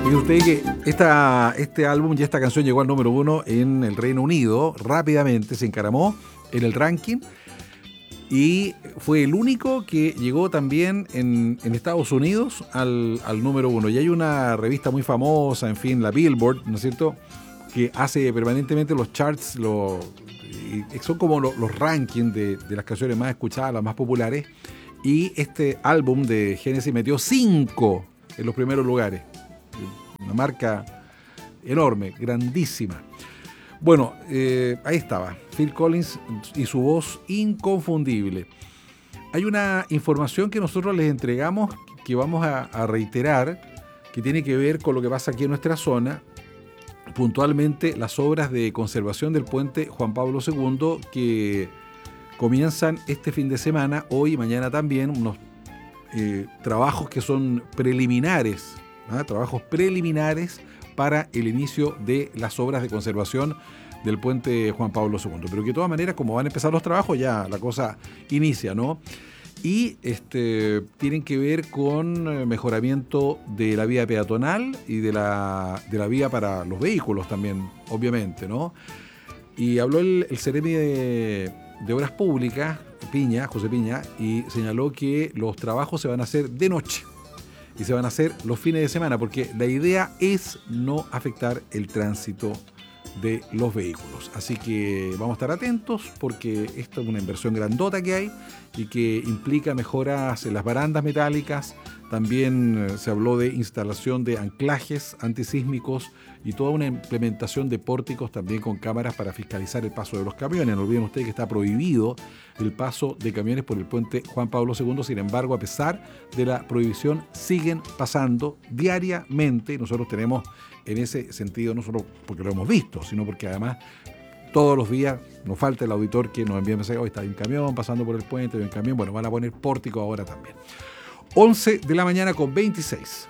Fíjese usted que este álbum y esta canción llegó al número 1 en el Reino Unido, rápidamente se encaramó en el ranking y fue el único que llegó también en Estados Unidos al número 1. Y hay una revista muy famosa, en fin, la Billboard, ¿no es cierto?, que hace permanentemente los charts, son como los rankings de las canciones más escuchadas, las más populares, y este álbum de Genesis metió 5 en los primeros lugares. Una marca enorme, grandísima. Bueno, ahí estaba, Phil Collins y su voz inconfundible. Hay una información que nosotros les entregamos que vamos a reiterar, que tiene que ver con lo que pasa aquí en nuestra zona, puntualmente las obras de conservación del puente Juan Pablo II, que comienzan este fin de semana, hoy y mañana también, unos trabajos que son preliminares, trabajos preliminares para el inicio de las obras de conservación del puente Juan Pablo II. Pero que de todas maneras, como van a empezar los trabajos, ya la cosa inicia, ¿no? Y tienen que ver con mejoramiento de la vía peatonal y de la vía para los vehículos también, obviamente, ¿no? Y habló el Seremi de Obras Públicas, José Piña, y señaló que los trabajos se van a hacer de noche y se van a hacer los fines de semana, porque la idea es no afectar el tránsito de los vehículos. Así que vamos a estar atentos, porque esta es una inversión grandota que hay y que implica mejoras en las barandas metálicas. También se habló de instalación de anclajes antisísmicos y toda una implementación de pórticos también con cámaras para fiscalizar el paso de los camiones. No olviden ustedes que está prohibido el paso de camiones por el puente Juan Pablo II. Sin embargo, a pesar de la prohibición, siguen pasando diariamente. Nosotros tenemos en ese sentido, no solo porque lo hemos visto, sino porque además todos los días nos falta el auditor que nos envía un mensaje: hoy está un camión pasando por el puente, hay un camión. Bueno, van a poner pórtico ahora también. 11 de la mañana con 26.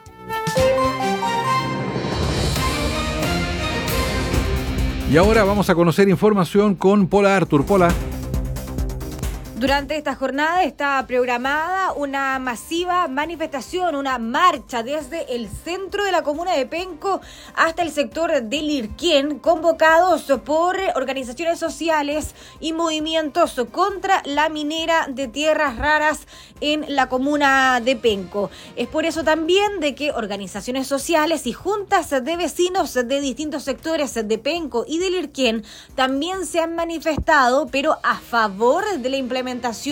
Y ahora vamos a conocer información con Pola Artur. Pola. Durante esta jornada está programada una masiva manifestación, una marcha desde el centro de la comuna de Penco hasta el sector de Lirquén, convocados por organizaciones sociales y movimientos contra la minera de tierras raras en la comuna de Penco. Es por eso también de que organizaciones sociales y juntas de vecinos de distintos sectores de Penco y de Lirquén también se han manifestado, pero a favor de la implementación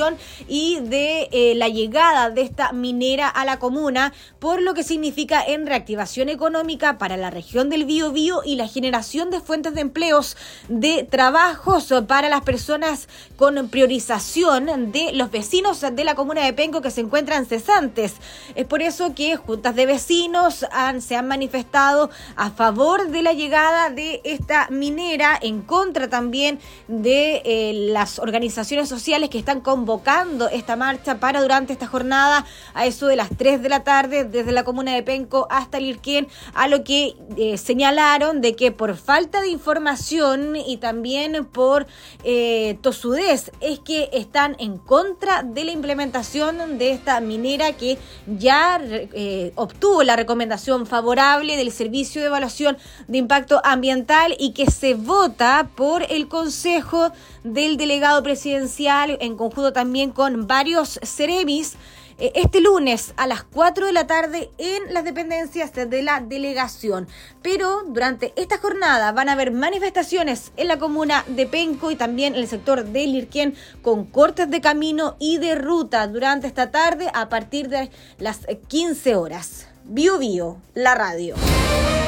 y de la llegada de esta minera a la comuna, por lo que significa en reactivación económica para la región del Biobío y la generación de fuentes de empleos, de trabajos para las personas, con priorización de los vecinos de la comuna de Penco que se encuentran cesantes. Es por eso que juntas de vecinos se han manifestado a favor de la llegada de esta minera, en contra también de las organizaciones sociales que están convocando esta marcha para durante esta jornada a eso de las 3 de la tarde desde la comuna de Penco hasta Lirquén, a lo que señalaron de que por falta de información y también por tosudez es que están en contra de la implementación de esta minera, que ya obtuvo la recomendación favorable del Servicio de Evaluación de Impacto Ambiental y que se vota por el Consejo del Delegado Presidencial en conjunto también con varios seremis este lunes a las 4 de la tarde en las dependencias de la delegación. Pero durante esta jornada van a haber manifestaciones en la comuna de Penco y también en el sector de Lirquén, con cortes de camino y de ruta durante esta tarde a partir de las 15 horas. Bio Bio, la radio.